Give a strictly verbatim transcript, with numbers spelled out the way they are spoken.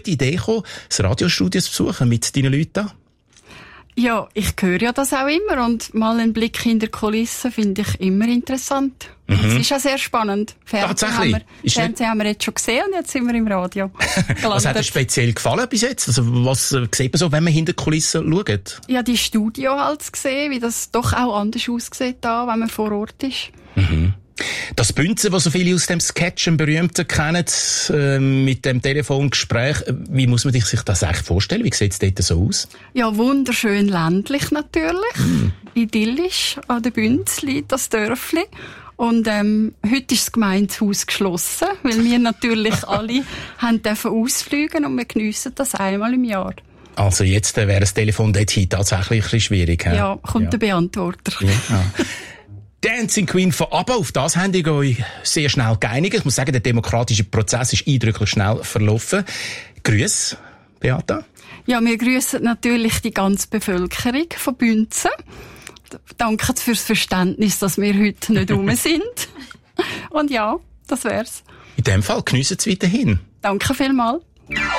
die Idee gekommen, das Radiostudio zu besuchen mit deinen Leuten da? Ja, ich höre ja das auch immer und mal einen Blick hinter die Kulissen finde ich immer interessant. Es mhm. ist auch sehr spannend. Fernsehen, haben wir, Fernsehen haben wir jetzt schon gesehen und jetzt sind wir im Radio gelandet. Was hat dir speziell gefallen bis jetzt? Also was äh, sieht man so, wenn man hinter die Kulissen schaut? Ja, die Studio halt zu sehen, wie das doch auch anders aussieht da, wenn man vor Ort ist. Mhm. Das Bünzen, das so viele aus dem Sketch, dem berühmten, kennen, äh, mit dem Telefongespräch, wie muss man sich das echt vorstellen? Wie sieht es dort so aus? Ja, wunderschön ländlich natürlich. Mm. Idyllisch an der Bünz liegt das Dörfli. Und ähm, heute ist das Gemeindehaus geschlossen, weil wir natürlich alle haben dürfen ausfliegen und wir geniessen das einmal im Jahr. Also jetzt äh, wäre das Telefon dorthin tatsächlich ein bisschen schwierig. He? Ja, kommt ja. der Beantworter. Ja. Dancing Queen von ABBA, auf das habt ihr euch sehr schnell geeinigt. Ich muss sagen, der demokratische Prozess ist eindrücklich schnell verlaufen. Grüß, Beata. Ja, wir grüßen natürlich die ganze Bevölkerung von Bünzen. Danke fürs Verständnis, dass wir heute nicht rum sind. Und ja, das wär's. In dem Fall geniessen Sie es weiterhin. Danke vielmals.